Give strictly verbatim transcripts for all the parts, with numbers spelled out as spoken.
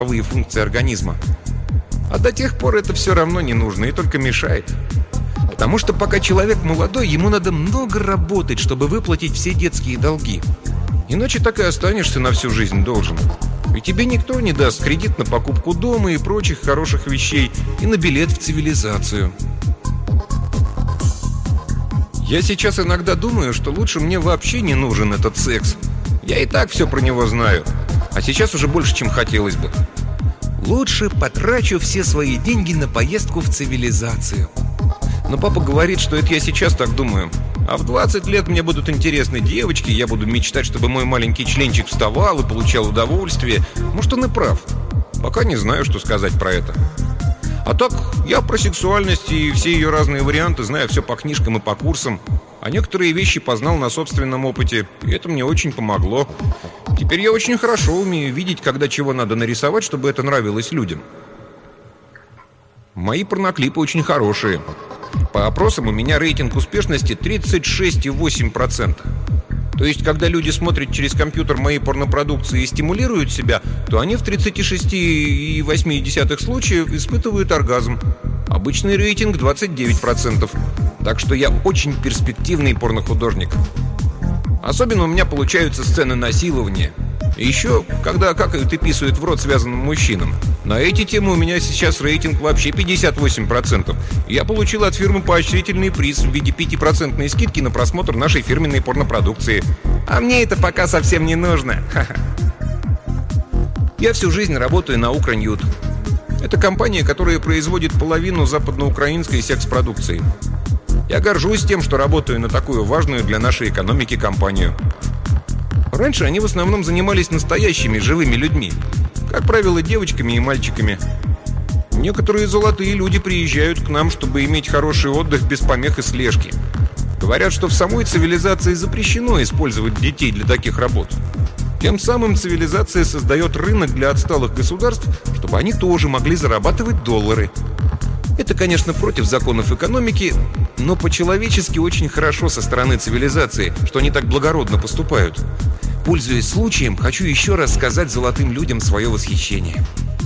половые функции организма. А до тех пор это все равно не нужно и только мешает. Потому что пока человек молодой, ему надо много работать, чтобы выплатить все детские долги. Иначе так и останешься на всю жизнь должен. И тебе никто не даст кредит на покупку дома и прочих хороших вещей, и на билет в цивилизацию. Я сейчас иногда думаю, что лучше мне вообще не нужен этот секс. Я и так все про него знаю. А сейчас уже больше, чем хотелось бы. Лучше потрачу все свои деньги на поездку в цивилизацию. Но папа говорит, что это я сейчас так думаю. А в двадцать лет мне будут интересны девочки, я буду мечтать, чтобы мой маленький членчик вставал и получал удовольствие. Может, он и прав. Пока не знаю, что сказать про это. А так, я про сексуальность и все ее разные варианты знаю все по книжкам и по курсам. А некоторые вещи познал на собственном опыте, и это мне очень помогло. Теперь я очень хорошо умею видеть, когда чего надо нарисовать, чтобы это нравилось людям. Мои порноклипы очень хорошие. По опросам у меня рейтинг успешности тридцать шесть целых восемь десятых процента. То есть, когда люди смотрят через компьютер мои порнопродукции и стимулируют себя, то они в тридцать шесть целых восемь десятых случаев испытывают оргазм. Обычный рейтинг двадцать девять процентов. Так что я очень перспективный порнохудожник. Особенно у меня получаются сцены насилования. И еще, когда какают и писают в рот связанным мужчинам. На эти темы у меня сейчас рейтинг вообще пятьдесят восемь процентов. Я получил от фирмы поощрительный приз в виде пятипроцентной скидки на просмотр нашей фирменной порнопродукции. А мне это пока совсем не нужно. Я всю жизнь работаю на Укрньюд. Это компания, которая производит половину западноукраинской секс-продукции. Я горжусь тем, что работаю на такую важную для нашей экономики компанию. Раньше они в основном занимались настоящими живыми людьми. Как правило, девочками и мальчиками. Некоторые золотые люди приезжают к нам, чтобы иметь хороший отдых без помех и слежки. Говорят, что в самой цивилизации запрещено использовать детей для таких работ. Тем самым цивилизация создает рынок для отсталых государств, чтобы они тоже могли зарабатывать доллары. Это, конечно, против законов экономики, но по-человечески очень хорошо со стороны цивилизации, что они так благородно поступают. Пользуясь случаем, хочу еще раз сказать золотым людям свое восхищение.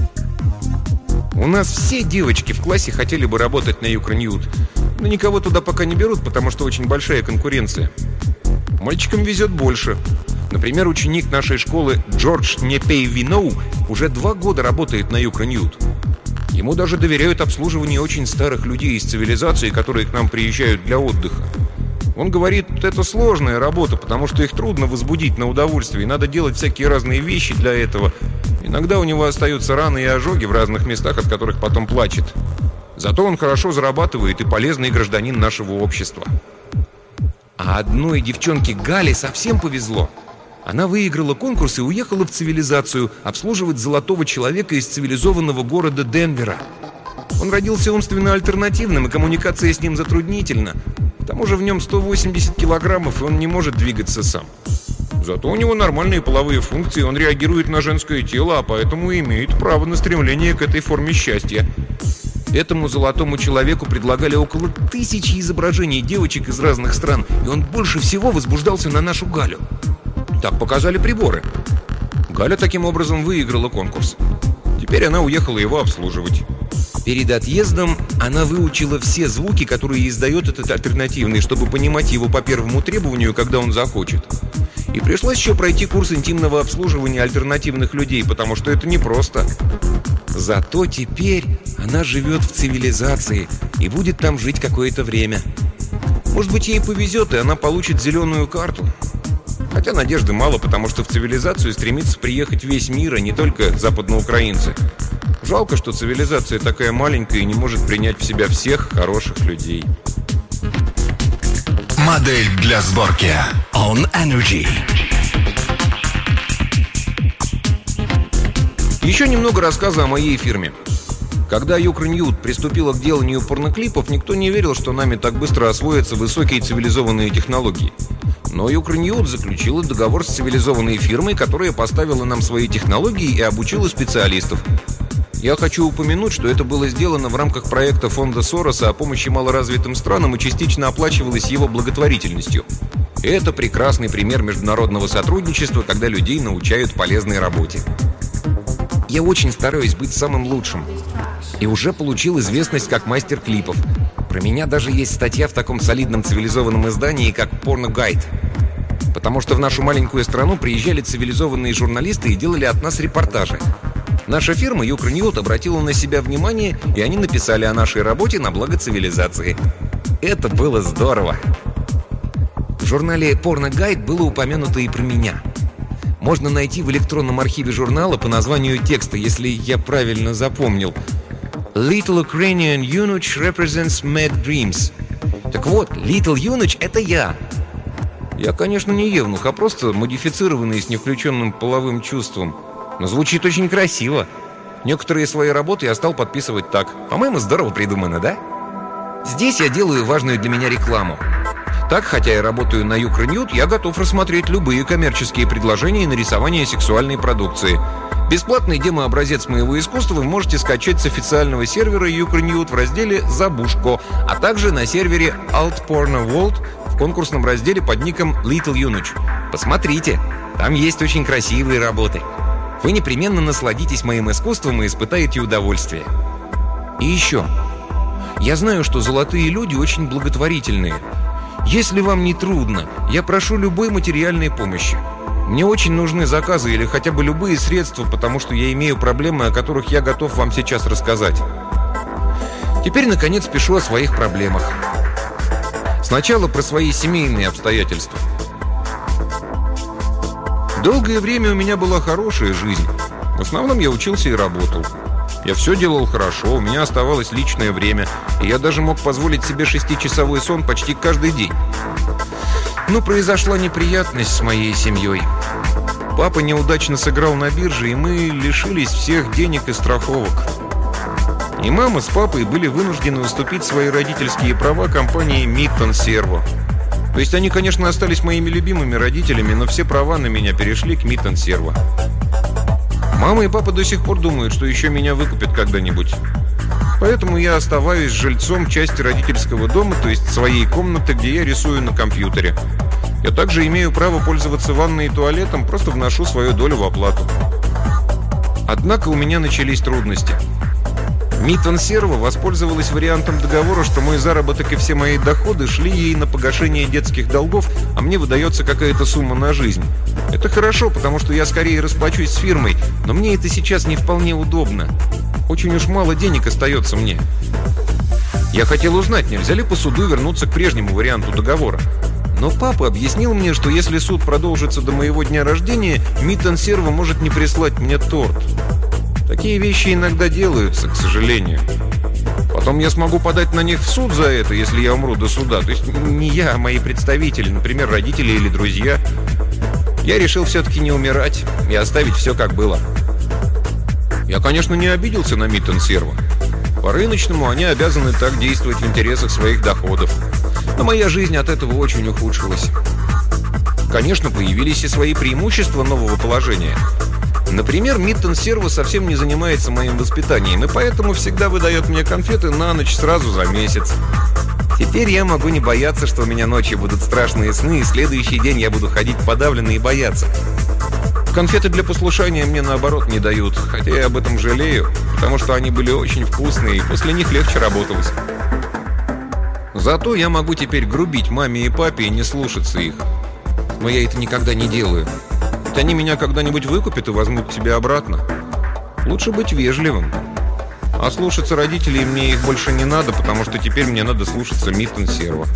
У нас все девочки в классе хотели бы работать на Укрньюд, но никого туда пока не берут, потому что очень большая конкуренция. Мальчикам везет больше. Например, ученик нашей школы Джордж Непейвиноу уже два года работает на Укрньюд. Ему даже доверяют обслуживание очень старых людей из цивилизации, которые к нам приезжают для отдыха. Он говорит, это сложная работа, потому что их трудно возбудить на удовольствие, и надо делать всякие разные вещи для этого. Иногда у него остаются раны и ожоги в разных местах, от которых потом плачет. Зато он хорошо зарабатывает и полезный гражданин нашего общества. А одной девчонке Гале совсем повезло. Она выиграла конкурс и уехала в цивилизацию обслуживать золотого человека из цивилизованного города Денвера. Он родился умственно альтернативным, и коммуникация с ним затруднительна. К тому же в нем сто восемьдесят килограммов, и он не может двигаться сам. Зато у него нормальные половые функции, он реагирует на женское тело, а поэтому имеет право на стремление к этой форме счастья. Этому золотому человеку предлагали около тысячи изображений девочек из разных стран, и он больше всего возбуждался на нашу Галю. Так показали приборы. Галя таким образом выиграла конкурс. Теперь она уехала его обслуживать. Перед отъездом она выучила все звуки, которые издает этот альтернативный, чтобы понимать его по первому требованию, когда он захочет. И пришлось еще пройти курс интимного обслуживания альтернативных людей, потому что это непросто. Зато теперь она живет в цивилизации и будет там жить какое-то время. Может быть, ей повезет, и она получит зеленую карту. Хотя надежды мало, потому что в цивилизацию стремится приехать весь мир, а не только западноукраинцы. Жалко, что цивилизация такая маленькая и не может принять в себя всех хороших людей. Модель для сборки On Energy. Еще немного рассказа о моей фирме. Когда Укрньюд приступила к деланию порноклипов, никто не верил, что нами так быстро освоятся высокие цивилизованные технологии. Но Укрньюд заключила договор с цивилизованной фирмой, которая поставила нам свои технологии и обучила специалистов. Я хочу упомянуть, что это было сделано в рамках проекта фонда Сороса о помощи малоразвитым странам и частично оплачивалось его благотворительностью. Это прекрасный пример международного сотрудничества, когда людей научают полезной работе. Я очень стараюсь быть самым лучшим. И уже получил известность как мастер клипов. Про меня даже есть статья в таком солидном цивилизованном издании, как «Порно-гайд». Потому что в нашу маленькую страну приезжали цивилизованные журналисты и делали от нас репортажи. Наша фирма «Юкрньюз» обратила на себя внимание, и они написали о нашей работе на благо цивилизации. Это было здорово. В журнале «Порно-гайд» было упомянуто и про меня. Можно найти в электронном архиве журнала по названию текста, если я правильно запомнил. «Little Ukrainian eunuch represents mad dreams». Так вот, Little Eunuch — это я. Я, конечно, не евнух, а просто модифицированный с невключенным половым чувством. Но звучит очень красиво. Некоторые свои работы я стал подписывать так. По-моему, здорово придумано, да? Здесь я делаю важную для меня рекламу. Так, хотя я работаю на Юкрньюз, я готов рассмотреть любые коммерческие предложения на рисование сексуальной продукции. Бесплатный демо-образец моего искусства вы можете скачать с официального сервера Юкрньюз в разделе «Забушко», а также на сервере Alt Porno World в конкурсном разделе под ником Little Eunuch. Посмотрите, там есть очень красивые работы. Вы непременно насладитесь моим искусством и испытаете удовольствие. И еще. Я знаю, что золотые люди очень благотворительные. Если вам не трудно, я прошу любой материальной помощи. Мне очень нужны заказы или хотя бы любые средства, потому что я имею проблемы, о которых я готов вам сейчас рассказать. Теперь, наконец, пишу о своих проблемах. Сначала про свои семейные обстоятельства. Долгое время у меня была хорошая жизнь. В основном я учился и работал. Я все делал хорошо, у меня оставалось личное время, и я даже мог позволить себе шестичасовой сон почти каждый день. Но произошла неприятность с моей семьей. Папа неудачно сыграл на бирже, и мы лишились всех денег и страховок. И мама с папой были вынуждены уступить свои родительские права компании Mitton Servo. То есть они, конечно, остались моими любимыми родителями, но все права на меня перешли к Mitton Servo. Мама и папа до сих пор думают, что еще меня выкупят когда-нибудь. Поэтому я оставаюсь жильцом части родительского дома, то есть своей комнаты, где я рисую на компьютере. Я также имею право пользоваться ванной и туалетом, просто вношу свою долю в оплату. Однако у меня начались трудности. Mitton Servo воспользовалась вариантом договора, что мой заработок и все мои доходы шли ей на погашение детских долгов, а мне выдается какая-то сумма на жизнь. Это хорошо, потому что я скорее расплачусь с фирмой, но мне это сейчас не вполне удобно. Очень уж мало денег остается мне. Я хотел узнать, нельзя ли по суду вернуться к прежнему варианту договора. Но папа объяснил мне, что если суд продолжится до моего дня рождения, Mitton Servo может не прислать мне торт. Такие вещи иногда делаются, к сожалению. Потом я смогу подать на них в суд за это, если я умру до суда. То есть не я, а мои представители, например, родители или друзья. Я решил все-таки не умирать и оставить все как было. Я, конечно, не обиделся на Mitton Servo. По-рыночному они обязаны так действовать в интересах своих доходов. Но моя жизнь от этого очень ухудшилась. Конечно, появились и свои преимущества нового положения. Например, Mitton Servo совсем не занимается моим воспитанием, и поэтому всегда выдает мне конфеты на ночь сразу за месяц. Теперь я могу не бояться, что у меня ночью будут страшные сны, и следующий день я буду ходить подавленный и бояться. Конфеты для послушания мне, наоборот, не дают, хотя я об этом жалею, потому что они были очень вкусные, и после них легче работалось. Зато я могу теперь грубить маме и папе и не слушаться их. Но я это никогда не делаю. Ведь они меня когда-нибудь выкупят и возьмут к себе обратно. Лучше быть вежливым. А слушаться родителей мне их больше не надо, потому что теперь мне надо слушаться Mitton Servo.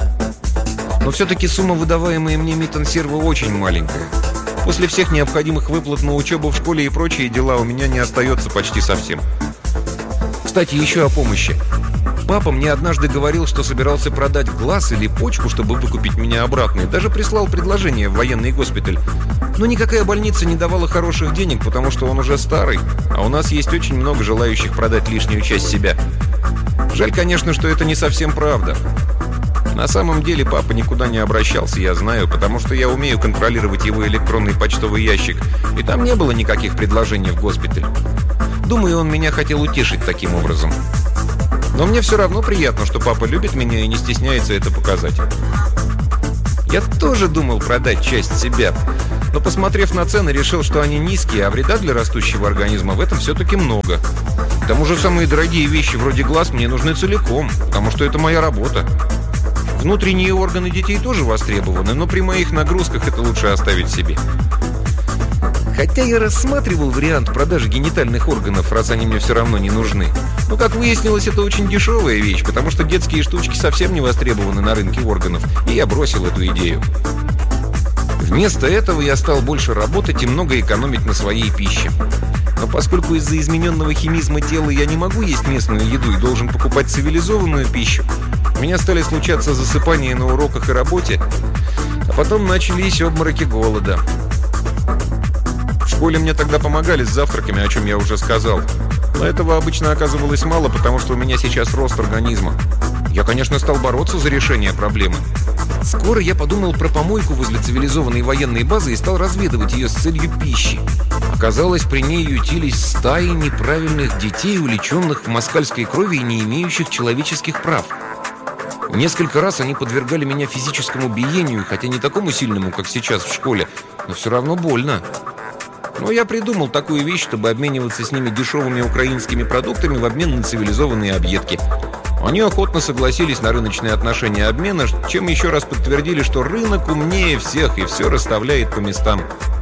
Но все-таки сумма, выдаваемая мне Mitton Servo, очень маленькая. После всех необходимых выплат на учебу в школе и прочие дела у меня не остается почти совсем. Кстати, еще о помощи. Папа мне однажды говорил, что собирался продать глаз или почку, чтобы выкупить меня обратно, и даже прислал предложение в военный госпиталь. Но никакая больница не давала хороших денег, потому что он уже старый, а у нас есть очень много желающих продать лишнюю часть себя. Жаль, конечно, что это не совсем правда. На самом деле папа никуда не обращался, я знаю, потому что я умею контролировать его электронный почтовый ящик, и там не было никаких предложений в госпиталь. Думаю, он меня хотел утешить таким образом. Но мне все равно приятно, что папа любит меня и не стесняется это показать. Я тоже думал продать часть себя, но, посмотрев на цены, решил, что они низкие, а вреда для растущего организма в этом все-таки много. К тому же самые дорогие вещи вроде глаз мне нужны целиком, потому что это моя работа. Внутренние органы детей тоже востребованы, но при моих нагрузках это лучше оставить себе. Хотя я рассматривал вариант продажи генитальных органов, раз они мне все равно не нужны. Но, как выяснилось, это очень дешевая вещь, потому что детские штучки совсем не востребованы на рынке органов, и я бросил эту идею. Вместо этого я стал больше работать и много экономить на своей пище. Но поскольку из-за измененного химизма тела я не могу есть местную еду и должен покупать цивилизованную пищу, у меня стали случаться засыпания на уроках и работе, а потом начались обмороки голода. В школе мне тогда помогали с завтраками, о чем я уже сказал. Но этого обычно оказывалось мало, потому что у меня сейчас рост организма. Я, конечно, стал бороться за решение проблемы. Скоро я подумал про помойку возле цивилизованной военной базы и стал разведывать ее с целью пищи. Оказалось, при ней ютились стаи неправильных детей, увлеченных в москальской крови и не имеющих человеческих прав. Несколько раз они подвергали меня физическому биению, хотя не такому сильному, как сейчас в школе, но все равно больно. Но я придумал такую вещь, чтобы обмениваться с ними дешевыми украинскими продуктами в обмен на цивилизованные объедки. Они охотно согласились на рыночные отношения обмена, чем еще раз подтвердили, что рынок умнее всех и все расставляет по местам.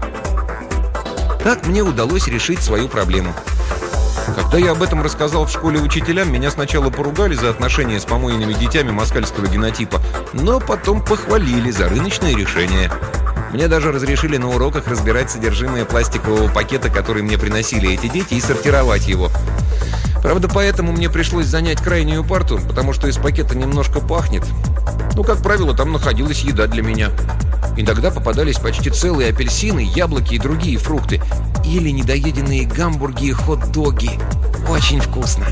Так мне удалось решить свою проблему. Когда я об этом рассказал в школе учителям, меня сначала поругали за отношения с помойными детьми москальского генотипа, но потом похвалили за рыночное решение. Мне даже разрешили на уроках разбирать содержимое пластикового пакета, который мне приносили эти дети, и сортировать его. Правда, поэтому мне пришлось занять крайнюю парту, потому что из пакета немножко пахнет. Ну, как правило, там находилась еда для меня. Иногда попадались почти целые апельсины, яблоки и другие фрукты. Или недоеденные гамбурги и хот-доги. Очень вкусно.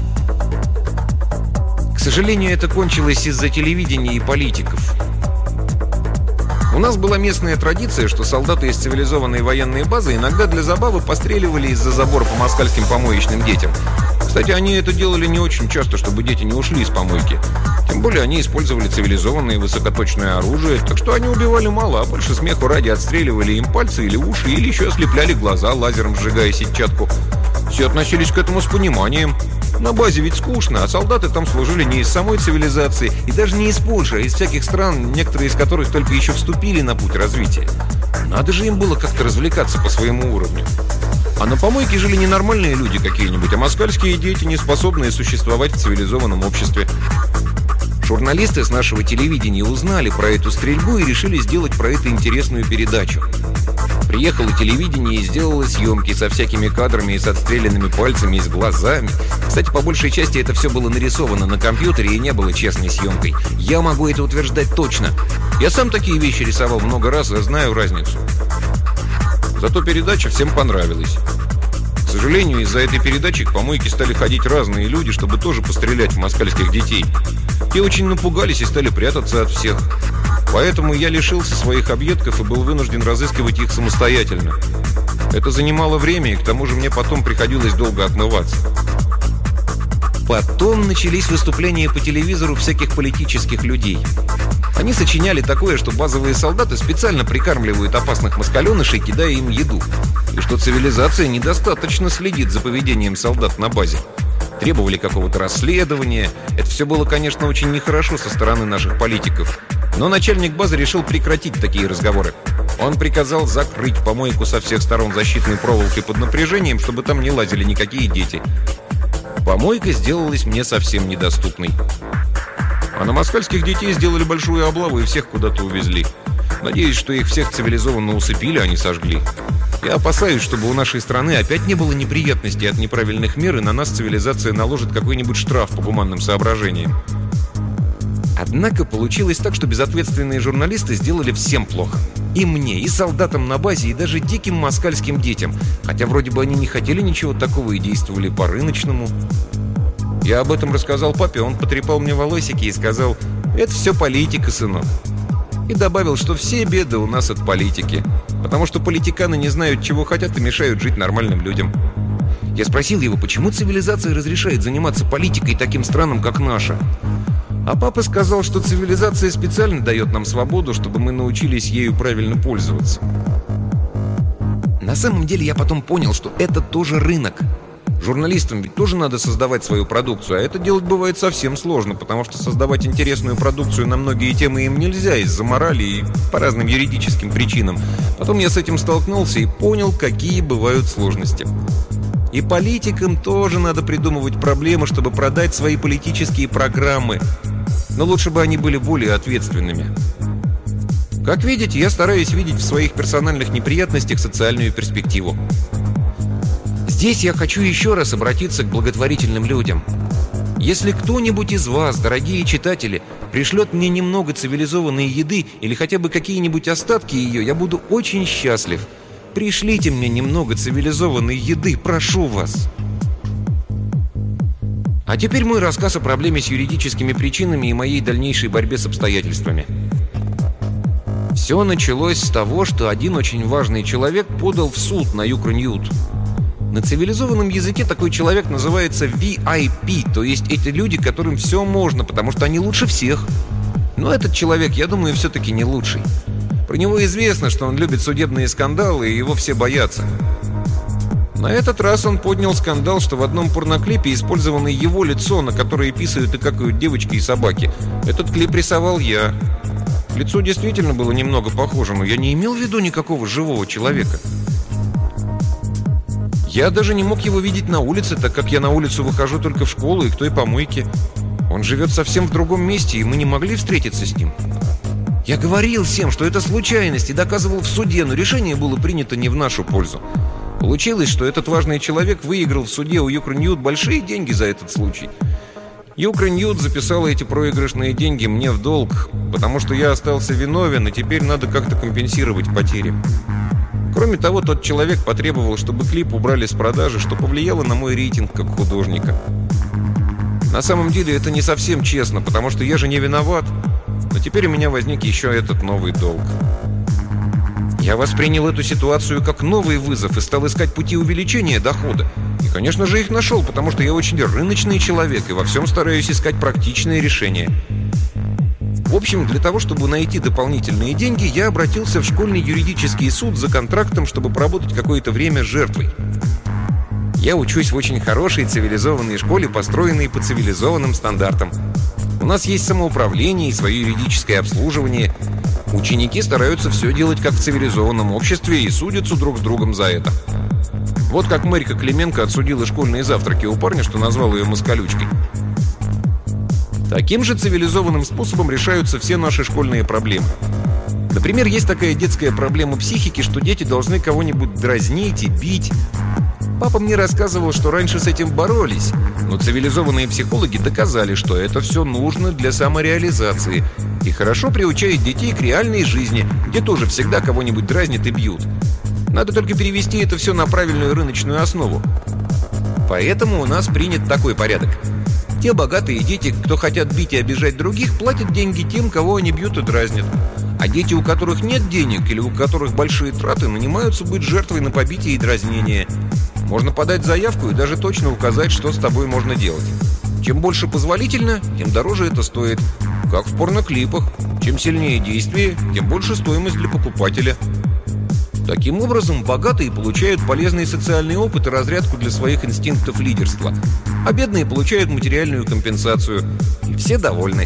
К сожалению, это кончилось из-за телевидения и политиков. У нас была местная традиция, что солдаты из цивилизованной военной базы иногда для забавы постреливали из-за забора по москальским помоечным детям. Кстати, они это делали не очень часто, чтобы дети не ушли из помойки. Тем более они использовали цивилизованное высокоточное оружие, так что они убивали мало, а больше смеху ради отстреливали им пальцы или уши, или еще ослепляли глаза, лазером сжигая сетчатку. Все относились к этому с пониманием. На базе ведь скучно, а солдаты там служили не из самой цивилизации, и даже не из Польши, а из всяких стран, некоторые из которых только еще вступили на путь развития. Надо же им было как-то развлекаться по своему уровню. А на помойке жили не нормальные люди какие-нибудь, а москальские дети, не способные существовать в цивилизованном обществе. Журналисты с нашего телевидения узнали про эту стрельбу и решили сделать про это интересную передачу. Приехало телевидение и сделало съемки со всякими кадрами и с отстрелянными пальцами и с глазами. Кстати, по большей части это все было нарисовано на компьютере и не было честной съемкой. Я могу это утверждать точно. Я сам такие вещи рисовал много раз и знаю разницу. Зато передача всем понравилась. К сожалению, из-за этой передачи к помойке стали ходить разные люди, чтобы тоже пострелять в москальских детей. Те очень напугались и стали прятаться от всех. Поэтому я лишился своих объедков и был вынужден разыскивать их самостоятельно. Это занимало время, и к тому же мне потом приходилось долго отмываться. Потом начались выступления по телевизору всяких политических людей. Они сочиняли такое, что базовые солдаты специально прикармливают опасных москаленышей, кидая им еду. И что цивилизация недостаточно следит за поведением солдат на базе. Требовали какого-то расследования. Это все было, конечно, очень нехорошо со стороны наших политиков. Но начальник базы решил прекратить такие разговоры. Он приказал закрыть помойку со всех сторон защитной проволокой под напряжением, чтобы там не лазили никакие дети. Помойка сделалась мне совсем недоступной. А на москальских детей сделали большую облаву и всех куда-то увезли. Надеюсь, что их всех цивилизованно усыпили, а не сожгли. Я опасаюсь, чтобы у нашей страны опять не было неприятностей от неправильных мер, и на нас цивилизация наложит какой-нибудь штраф по гуманным соображениям. Однако получилось так, что безответственные журналисты сделали всем плохо. И мне, и солдатам на базе, и даже диким москальским детям. Хотя вроде бы они не хотели ничего такого и действовали по-рыночному. Я об этом рассказал папе, он потрепал мне волосики и сказал: «Это все политика, сынок». И добавил, что все беды у нас от политики. Потому что политиканы не знают, чего хотят, и мешают жить нормальным людям. Я спросил его, почему цивилизация разрешает заниматься политикой таким странам, как наша. А папа сказал, что цивилизация специально дает нам свободу, чтобы мы научились ею правильно пользоваться. На самом деле я потом понял, что это тоже рынок. Журналистам ведь тоже надо создавать свою продукцию, а это делать бывает совсем сложно, потому что создавать интересную продукцию на многие темы им нельзя из-за морали и по разным юридическим причинам. Потом я с этим столкнулся и понял, какие бывают сложности. И политикам тоже надо придумывать проблемы, чтобы продать свои политические программы. Но лучше бы они были более ответственными. Как видите, я стараюсь видеть в своих персональных неприятностях социальную перспективу. Здесь я хочу еще раз обратиться к благотворительным людям. Если кто-нибудь из вас, дорогие читатели, пришлет мне немного цивилизованной еды или хотя бы какие-нибудь остатки ее, я буду очень счастлив. Пришлите мне немного цивилизованной еды, прошу вас. А теперь мой рассказ о проблеме с юридическими причинами и моей дальнейшей борьбе с обстоятельствами. Все началось с того, что один очень важный человек подал в суд на Юкреньют. На цивилизованном языке такой человек называется ви ай пи, то есть эти люди, которым все можно, потому что они лучше всех. Но этот человек, я думаю, все-таки не лучший. Про него известно, что он любит судебные скандалы, и его все боятся. На этот раз он поднял скандал, что в одном порноклипе использовано его лицо, на которое писают и какают девочки и собаки. Этот клип рисовал я. Лицо действительно было немного похоже, но я не имел в виду никакого живого человека. Я даже не мог его видеть на улице, так как я на улицу выхожу только в школу и к той помойке. Он живет совсем в другом месте, и мы не могли встретиться с ним. Я говорил всем, что это случайность, и доказывал в суде, но решение было принято не в нашу пользу. Получилось, что этот важный человек выиграл в суде у Юкреньют большие деньги за этот случай. Юкреньют записала эти проигрышные деньги мне в долг, потому что я остался виновен, и теперь надо как-то компенсировать потери. Кроме того, тот человек потребовал, чтобы клип убрали с продажи, что повлияло на мой рейтинг как художника. На самом деле это не совсем честно, потому что я же не виноват. Но теперь у меня возник еще этот новый долг. Я воспринял эту ситуацию как новый вызов и стал искать пути увеличения дохода. И, конечно же, их нашел, потому что я очень рыночный человек и во всем стараюсь искать практичные решения. В общем, для того, чтобы найти дополнительные деньги, я обратился в школьный юридический суд за контрактом, чтобы поработать какое-то время с жертвой. Я учусь в очень хорошей цивилизованной школе, построенной по цивилизованным стандартам. У нас есть самоуправление и свое юридическое обслуживание. Ученики стараются все делать как в цивилизованном обществе и судятся друг с другом за это. Вот как Марька Клименко отсудила школьные завтраки у парня, что назвал ее москалючкой. Таким же цивилизованным способом решаются все наши школьные проблемы. Например, есть такая детская проблема психики, что дети должны кого-нибудь дразнить и бить. Папа мне рассказывал, что раньше с этим боролись, но цивилизованные психологи доказали, что это все нужно для самореализации и хорошо приучает детей к реальной жизни, где тоже всегда кого-нибудь дразнят и бьют. Надо только перевести это все на правильную рыночную основу. Поэтому у нас принят такой порядок. Те богатые дети, кто хотят бить и обижать других, платят деньги тем, кого они бьют и дразнят. А дети, у которых нет денег или у которых большие траты, нанимаются быть жертвой на побитие и дразнение. Можно подать заявку и даже точно указать, что с тобой можно делать. Чем больше позволительно, тем дороже это стоит. Как в порноклипах. Чем сильнее действие, тем больше стоимость для покупателя. Таким образом, богатые получают полезный социальный опыт и разрядку для своих инстинктов лидерства, а бедные получают материальную компенсацию. И все довольны.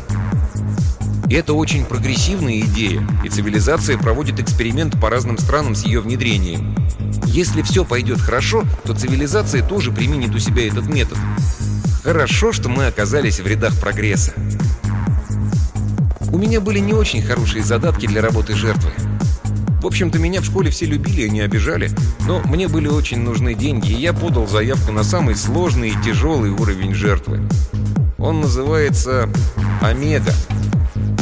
И это очень прогрессивная идея, и цивилизация проводит эксперимент по разным странам с ее внедрением. Если все пойдет хорошо, то цивилизация тоже применит у себя этот метод. Хорошо, что мы оказались в рядах прогресса. У меня были не очень хорошие задатки для работы жертвы. В общем-то, меня в школе все любили и не обижали, но мне были очень нужны деньги, и я подал заявку на самый сложный и тяжелый уровень жертвы. Он называется «Омега».